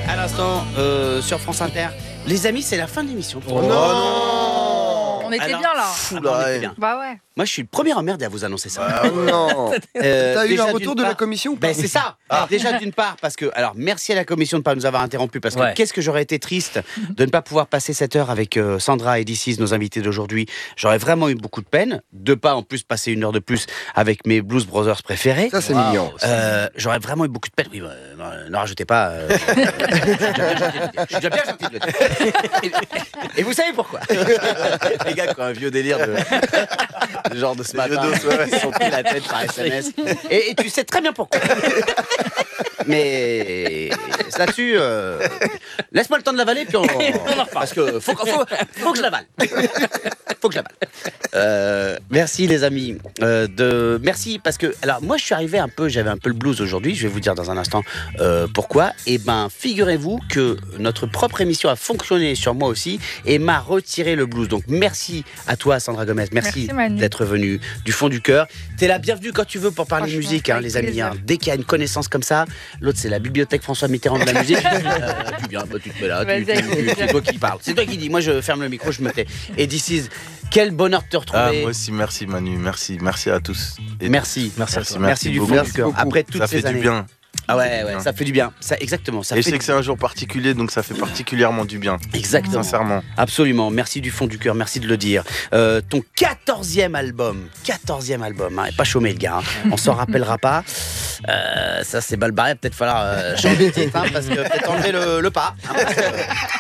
À l'instant, sur France Inter. Les amis, c'est la fin de l'émission. Oh non. On était Alors, bien là. Ah bah, on était bien. Bah ouais. Moi, je suis le premier emmerdé à vous annoncer ça. Ah non. T'as eu Déjà, un retour d'une de la part- commission ou pas? Ben c'est ça. Déjà d'une part parce que alors merci à la commission de ne pas nous avoir interrompu parce que Ouais. qu'est-ce que j'aurais été triste de ne pas pouvoir passer cette heure avec Sandra et This nos invités d'aujourd'hui. J'aurais vraiment eu beaucoup de peine de pas en plus passer une heure de plus avec mes Blues Brothers préférés. Ça, c'est mignon. J'aurais vraiment eu beaucoup de peine. Oui, ne rajoutez pas. Je suis déjà bien gentil de le dire. Et vous savez pourquoi? Les gars qui ont un vieux délire de genre de ce matin, ils se sont pris la tête par SMS. Et tu sais très bien pourquoi. Mais là-dessus, laisse-moi le temps de l'avaler, puis on en reparle. Parce que faut que je l'avale. Faut que je l'avale. Merci les amis. Merci parce que alors moi je suis arrivé j'avais un peu le blues aujourd'hui. Je vais vous dire dans un instant pourquoi. Et ben figurez-vous que notre propre émission a fonctionné sur moi aussi et m'a retiré le blues. Donc merci à toi Sandra Gomez. Merci Manu. d'être venue du fond du cœur. T'es la bienvenue quand tu veux pour parler Franchement, musique, avec les amis. plaisir. Dès qu'il y a une connaissance comme ça, l'autre c'est la bibliothèque François Mitterrand de la musique. Tu viens, tu te mets là, Vas-y, avec plaisir. c'est toi qui parles. C'est toi qui dis. Moi je ferme le micro, je me tais. Et This quel bonheur de te retrouver. Ah, moi aussi, merci Manu, merci à tous. Et Merci. merci du beaucoup. fond du Merci cœur. beaucoup. Après toutes Ça ces fait années. du bien. Ah Ça ouais, fait du ouais, bien. ça fait du bien. Ça, exactement. Ça Et je fait sais que c'est un jour particulier, donc ça fait particulièrement du bien. Exactement. Sincèrement. Absolument. Merci du fond du cœur. Merci de le dire. Ton 14e album. 14e album. Hein, pas chômé le gars. Hein. On s'en rappellera pas. Ça c'est bal barré. Peut-être falloir changer de titre. Hein, parce que peut-être enlever le pas. Hein, parce que